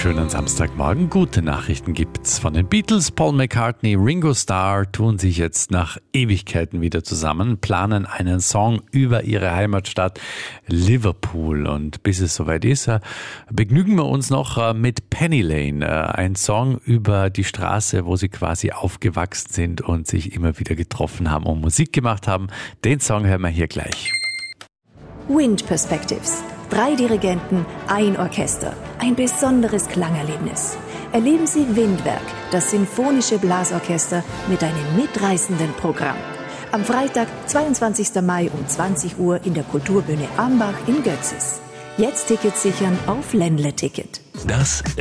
Schönen Samstagmorgen. Gute Nachrichten gibt's von den Beatles. Paul McCartney, Ringo Starr tun sich jetzt nach Ewigkeiten wieder zusammen, planen einen Song über ihre Heimatstadt Liverpool. Und bis es soweit ist, begnügen wir uns noch mit Penny Lane. Ein Song über die Straße, wo sie quasi aufgewachsen sind und sich immer wieder getroffen haben und Musik gemacht haben. Den Song hören wir hier gleich. Wind Perspectives. 3 Dirigenten, ein Orchester. Ein besonderes Klangerlebnis. Erleben Sie Windwerk, das symphonische Blasorchester mit einem mitreißenden Programm. Am Freitag, 22. Mai um 20 Uhr in der Kulturbühne Ambach in Götzis. Jetzt Tickets sichern auf Ländle Ticket. Das